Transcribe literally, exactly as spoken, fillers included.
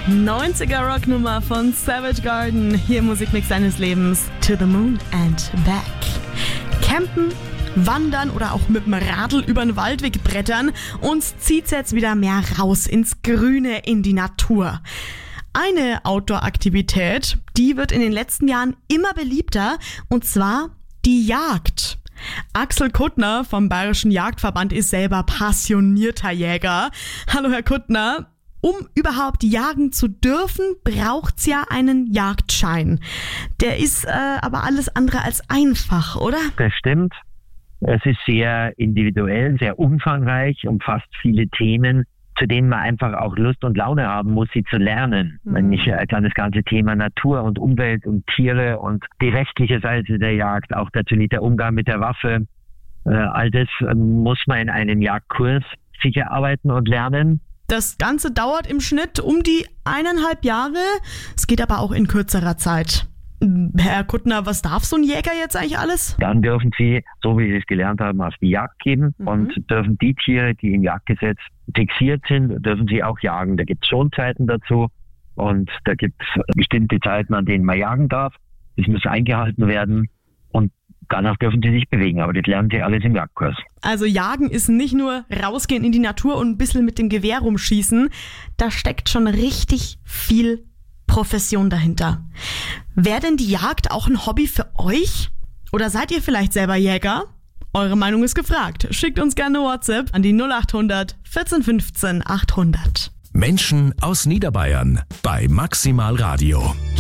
neunziger Rocknummer von Savage Garden. Hier im Musikmix deines Lebens. To the Moon and Back. Campen, wandern oder auch mit dem Radl über den Waldweg brettern. Uns zieht's jetzt wieder mehr raus ins Grüne, in die Natur. Eine Outdoor-Aktivität, die wird in den letzten Jahren immer beliebter, und zwar die Jagd. Axel Kuttner vom Bayerischen Jagdverband ist selber passionierter Jäger. Hallo Herr Kuttner. Um überhaupt jagen zu dürfen, braucht's ja einen Jagdschein. Der ist äh, aber alles andere als einfach, oder? Das stimmt. Es ist sehr individuell, sehr umfangreich, umfasst viele Themen, zu denen man einfach auch Lust und Laune haben muss, sie zu lernen. Mhm. Ich kann das ganze Thema Natur und Umwelt und Tiere und die rechtliche Seite der Jagd, auch natürlich der Umgang mit der Waffe, äh, all das äh, muss man in einem Jagdkurs sicher arbeiten und lernen. Das Ganze dauert im Schnitt um die eineinhalb Jahre. Es geht aber auch in kürzerer Zeit. Herr Kuttner, was darf so ein Jäger jetzt eigentlich alles? Dann dürfen Sie, so wie Sie es gelernt haben, auf die Jagd gehen mhm. und dürfen die Tiere, die im Jagdgesetz fixiert sind, dürfen Sie auch jagen. Da gibt es Schonzeiten dazu und da gibt es bestimmte Zeiten, an denen man jagen darf. Das muss eingehalten werden und danach dürfen Sie sich bewegen, aber das lernen Sie alles im Jagdkurs. Also Jagen ist nicht nur rausgehen in die Natur und ein bisschen mit dem Gewehr rumschießen. Da steckt schon richtig viel Profession dahinter. Wäre denn die Jagd auch ein Hobby für euch? Oder seid ihr vielleicht selber Jäger? Eure Meinung ist gefragt. Schickt uns gerne WhatsApp an die null acht hundert vierzehn fünfzehn achthundert. Menschen aus Niederbayern bei Maximal Radio.